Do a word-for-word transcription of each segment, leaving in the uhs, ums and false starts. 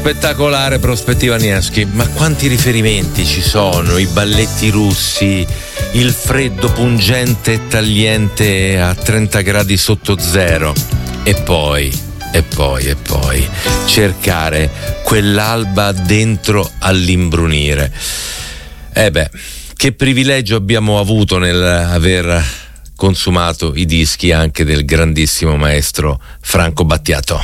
Spettacolare Prospettiva Nieschi, ma quanti riferimenti ci sono, i balletti russi, il freddo pungente e tagliente a trenta gradi sotto zero e poi, e poi, e poi cercare quell'alba dentro all'imbrunire. Eh beh, che privilegio abbiamo avuto nel aver consumato i dischi anche del grandissimo maestro Franco Battiato.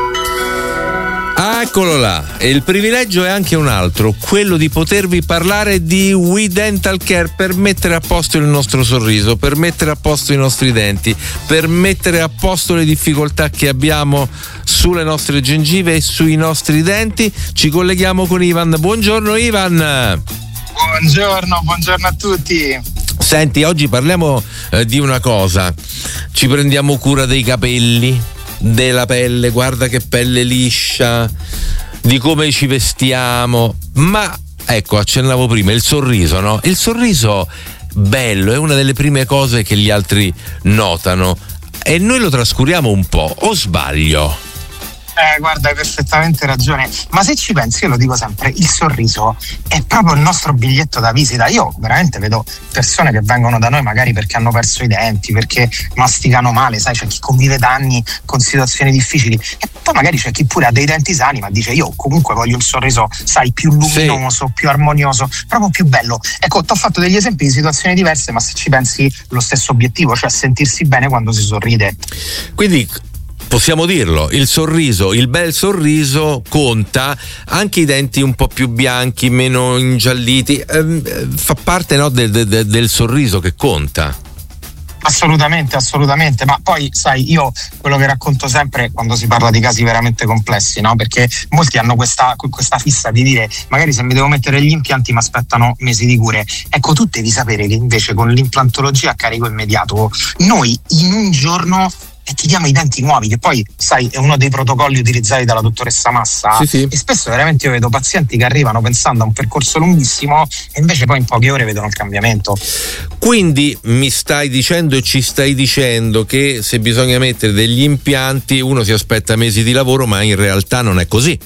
Ah, eccolo là, e il privilegio è anche un altro, quello di potervi parlare di We Dental Care per mettere a posto il nostro sorriso, per mettere a posto i nostri denti, per mettere a posto le difficoltà che abbiamo sulle nostre gengive e sui nostri denti. Ci colleghiamo con Ivan. Buongiorno Ivan. Buongiorno, buongiorno a tutti. Senti, oggi parliamo eh, di una cosa, ci prendiamo cura dei capelli, della pelle, guarda che pelle liscia, di come ci vestiamo, ma ecco, accennavo prima, il sorriso, no? Il sorriso bello è una delle prime cose che gli altri notano e noi lo trascuriamo un po', o sbaglio? Eh, guarda, hai perfettamente ragione, ma se ci pensi, io lo dico sempre, il sorriso è proprio il nostro biglietto da visita. Io veramente vedo persone che vengono da noi magari perché hanno perso i denti, perché masticano male, sai, c'è chi convive da anni con situazioni difficili e poi magari c'è chi pure ha dei denti sani ma dice io comunque voglio un sorriso, sai, più luminoso, sì, più armonioso, proprio più bello. Ecco, ti ho fatto degli esempi di situazioni diverse, ma se ci pensi lo stesso obiettivo, cioè sentirsi bene quando si sorride. Quindi possiamo dirlo, il sorriso, il bel sorriso conta, anche i denti un po' più bianchi, meno ingialliti, eh, fa parte, no, del, del, del sorriso che conta. Assolutamente, assolutamente, ma poi sai, io quello che racconto sempre quando si parla di casi veramente complessi, no? Perché molti hanno questa, questa fissa di dire magari se mi devo mettere gli impianti mi aspettano mesi di cure. Ecco, tu devi sapere che invece con l'implantologia a carico immediato noi in un giorno e ti diamo i denti nuovi, che poi sai è uno dei protocolli utilizzati dalla dottoressa Massa, sì, sì. E spesso veramente io vedo pazienti che arrivano pensando a un percorso lunghissimo e invece poi in poche ore vedono il cambiamento. Quindi mi stai dicendo e ci stai dicendo che se bisogna mettere degli impianti uno si aspetta mesi di lavoro, ma in realtà non è così.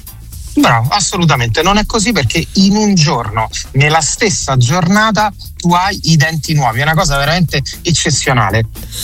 Bravo, assolutamente non è così, perché in un giorno, nella stessa giornata, tu hai i denti nuovi, è una cosa veramente eccezionale.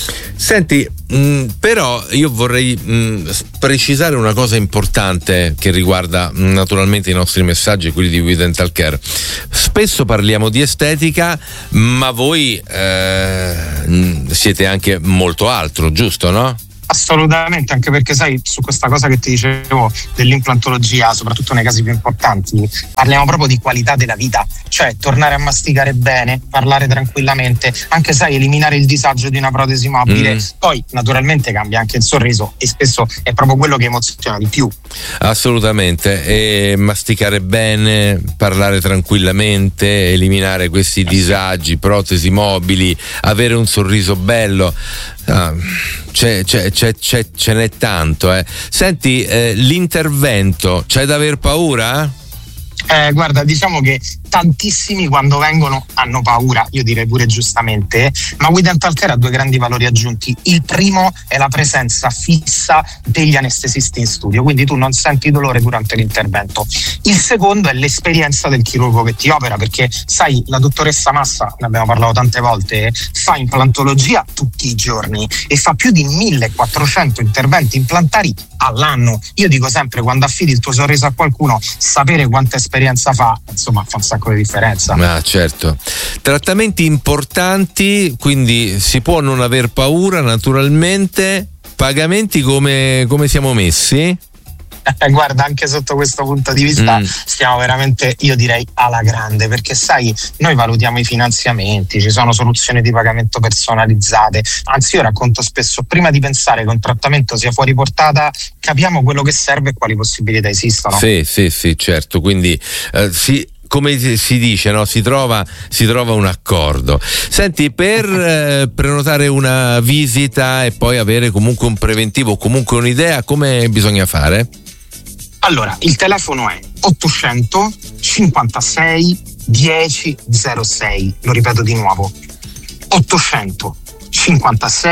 Senti, mh, però io vorrei mh, precisare una cosa importante che riguarda mh, naturalmente i nostri messaggi, quelli di We Dental Care. Spesso parliamo di estetica, ma voi eh, siete anche molto altro, giusto, no? Assolutamente, anche perché sai, su questa cosa che ti dicevo dell'implantologia, soprattutto nei casi più importanti, parliamo proprio di qualità della vita, cioè tornare a masticare bene, parlare tranquillamente, anche sai, eliminare il disagio di una protesi mobile. Mm. Poi naturalmente cambia anche il sorriso e spesso è proprio quello che emoziona di più. Assolutamente, e masticare bene, parlare tranquillamente, eliminare questi disagi, protesi mobili, avere un sorriso bello. Ah, c'è, c'è, c'è, c'è, ce n'è tanto, eh. Senti, eh, l'intervento, c'è da aver paura? Eh, guarda, diciamo che tantissimi quando vengono hanno paura, io direi pure giustamente, ma We Dental Care ha due grandi valori aggiunti. Il primo è la presenza fissa degli anestesisti in studio, quindi tu non senti dolore durante l'intervento. Il secondo è l'esperienza del chirurgo che ti opera, perché sai, la dottoressa Massa, ne abbiamo parlato tante volte, fa implantologia tutti i giorni e fa più di millequattrocento interventi implantari all'anno. Io dico sempre, quando affidi il tuo sorriso a qualcuno, sapere quanta esperienza fa, insomma, fa un sacco di differenza. Ah, certo. Trattamenti importanti, quindi si può non aver paura, naturalmente. Pagamenti come, come siamo messi? Eh, guarda, anche sotto questo punto di vista mm. stiamo veramente, io direi, alla grande, perché sai, noi valutiamo i finanziamenti, ci sono soluzioni di pagamento personalizzate, anzi io racconto spesso, prima di pensare che un trattamento sia fuori portata, capiamo quello che serve e quali possibilità esistono. Sì, sì, sì, certo, quindi eh, sì, come si dice, no? Si trova, si trova un accordo. Senti, per eh, prenotare una visita e poi avere comunque un preventivo, comunque un'idea, come bisogna fare? Allora, il telefono è ottocento cinquantasei dieci zero sei, lo ripeto di nuovo, ottocento cinquantasei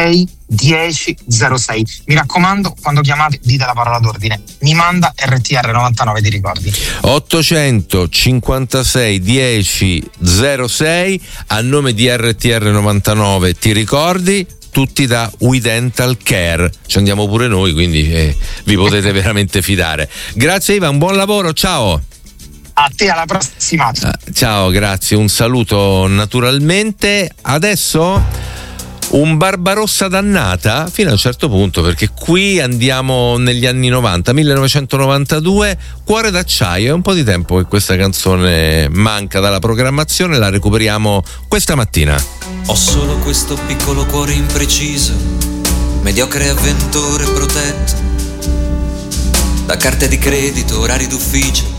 dieci zero sei. Mi raccomando, quando chiamate dite la parola d'ordine: mi manda R T R novantanove, ti ricordi? ottocentocinquantasei dieci zero sei a nome di R T R novantanove, ti ricordi? Tutti da We Dental Care, ci andiamo pure noi, quindi eh, vi potete veramente fidare. Grazie Ivan, buon lavoro, ciao. A te, alla prossima. Uh, ciao, grazie, un saluto naturalmente. Adesso un Barbarossa dannata fino a un certo punto, perché qui andiamo negli anni novanta, millenovecentonovantadue, Cuore d'acciaio. È un po' di tempo che questa canzone manca dalla programmazione, la recuperiamo questa mattina. Ho solo questo piccolo cuore impreciso, mediocre avventore protetto da carte di credito, orari d'ufficio,